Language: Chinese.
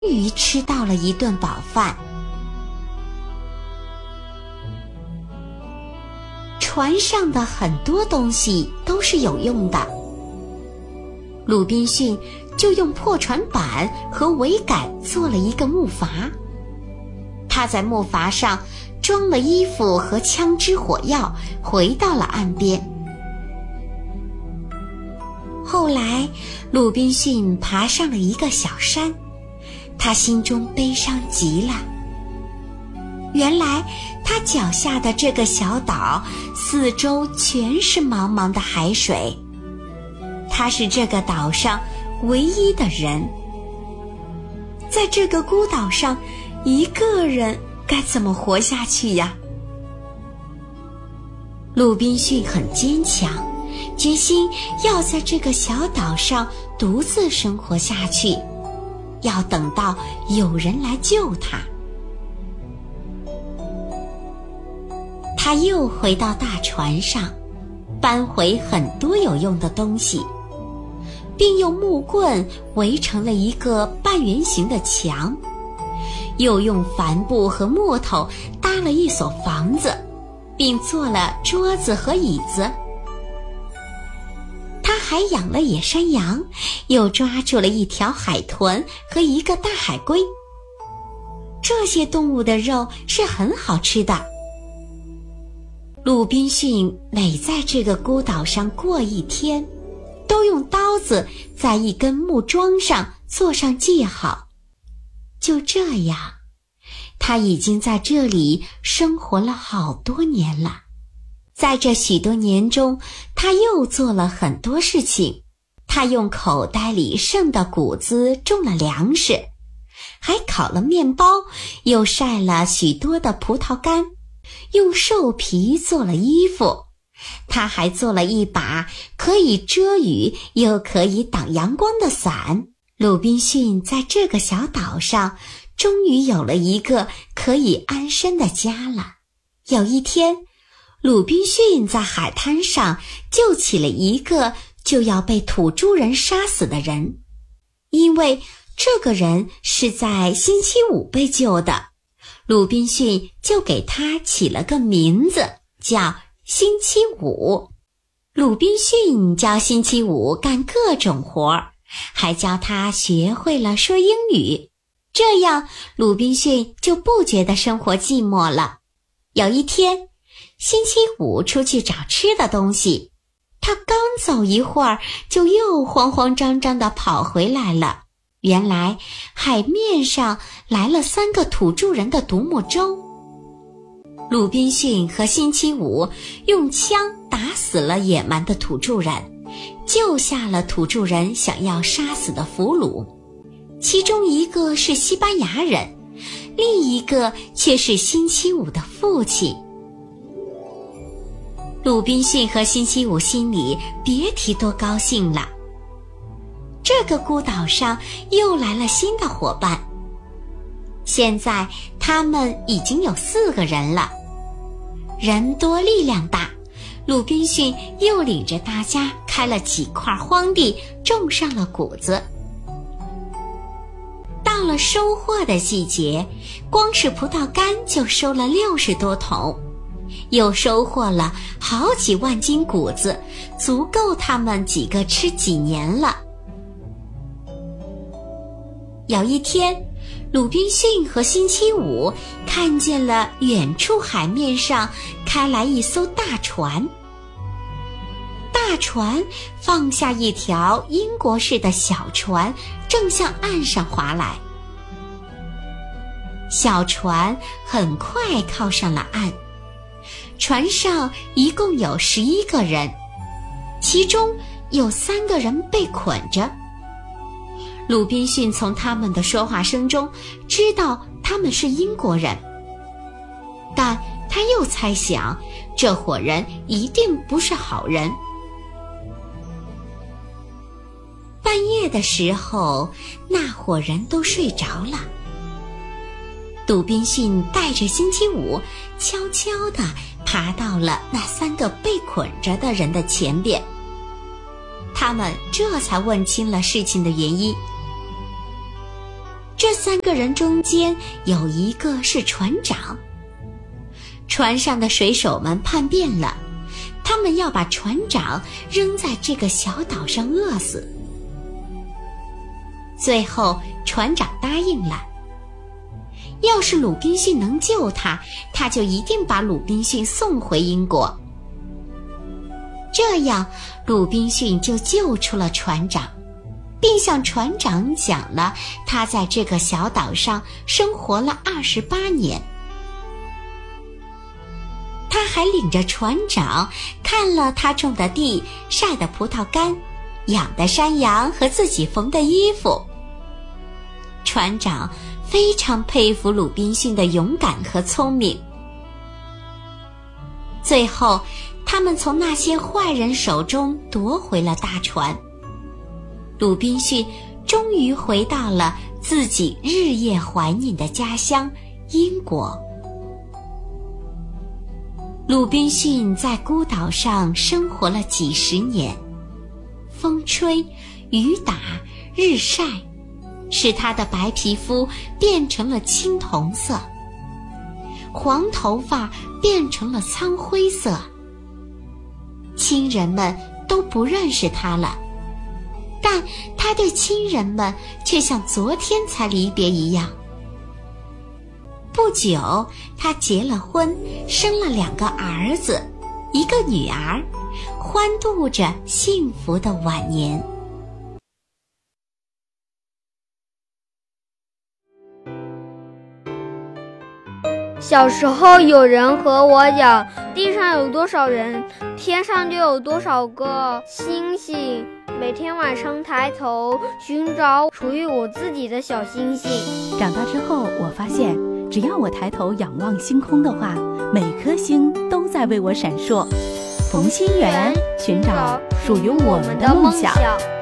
于吃到了一顿饱饭。船上的很多东西都是有用的，鲁滨逊就用破船板和桅杆做了一个木筏。他在木筏上装了衣服和枪支火药，回到了岸边。后来，鲁滨逊爬上了一个小山，他心中悲伤极了。原来，他脚下的这个小岛，四周全是茫茫的海水。他是这个岛上唯一的人。在这个孤岛上，一个人该怎么活下去呀？鲁滨逊很坚强，决心要在这个小岛上独自生活下去，要等到有人来救他。他又回到大船上，搬回很多有用的东西，并用木棍围成了一个半圆形的墙，又用帆布和木头搭了一所房子，并做了桌子和椅子。他还养了野山羊，又抓住了一条海豚和一个大海龟。这些动物的肉是很好吃的。鲁滨逊每在这个孤岛上过一天，都用刀子在一根木桩上做上记号。就这样，他已经在这里生活了好多年了。在这许多年中，他又做了很多事情。他用口袋里剩的谷子种了粮食，还烤了面包，又晒了许多的葡萄干，用兽皮做了衣服。他还做了一把可以遮雨又可以挡阳光的伞。鲁滨逊在这个小岛上终于有了一个可以安身的家了。有一天，鲁滨逊在海滩上救起了一个就要被土著人杀死的人，因为这个人是在星期五被救的，鲁滨逊就给他起了个名字，叫星期五。鲁滨逊教星期五干各种活，还教他学会了说英语。这样，鲁滨逊就不觉得生活寂寞了。有一天，星期五出去找吃的东西，他刚走一会儿，就又慌慌张张地跑回来了。原来，海面上来了3个土著人的独木舟。鲁滨逊和星期五用枪打死了野蛮的土著人，救下了土著人想要杀死的俘虏。其中一个是西班牙人，另一个却是星期五的父亲。鲁滨逊和星期五心里别提多高兴了。这个孤岛上又来了新的伙伴，现在他们已经有4个人了。人多力量大，鲁滨逊又领着大家开了几块荒地，种上了谷子。到了收获的季节，光是葡萄干就收了60多桶，又收获了好几万斤谷子，足够他们几个吃几年了。有一天，鲁滨逊和星期五看见了远处海面上开来一艘大船。大船放下一条英国式的小船，正向岸上划来。小船很快靠上了岸，船上一共有11个人，其中有3个人被捆着。鲁滨逊从他们的说话声中知道他们是英国人，但他又猜想这伙人一定不是好人。半夜的时候，那伙人都睡着了。鲁滨逊带着星期五悄悄地爬到了那3个被捆着的人的前边，他们这才问清了事情的原因。 这3个人中间有一个是船长。船上的水手们叛变了，他们要把船长扔在这个小岛上饿死。最后船长答应了，要是鲁滨逊能救他，他就一定把鲁滨逊送回英国。这样鲁滨逊就救出了船长，并向船长讲了他在这个小岛上生活了28年。他还领着船长看了他种的地、晒的葡萄干、养的山羊和自己缝的衣服。船长非常佩服鲁滨逊的勇敢和聪明。最后他们从那些坏人手中夺回了大船，鲁滨逊终于回到了自己日夜怀念的家乡英国。鲁滨逊在孤岛上生活了几十年，风吹雨打日晒使他的白皮肤变成了青铜色，黄头发变成了苍灰色。亲人们都不认识他了，但他对亲人们却像昨天才离别一样。不久，他结了婚，生了2个儿子，1个女儿，欢度着幸福的晚年。 小时候有人和我讲，地上有多少人，天上就有多少个星星。每天晚上抬头寻找属于我自己的小星星。 长大之后，我发现只要我抬头仰望星空的话，每颗星都在为我闪烁。同心圆，寻找属于我们的梦想。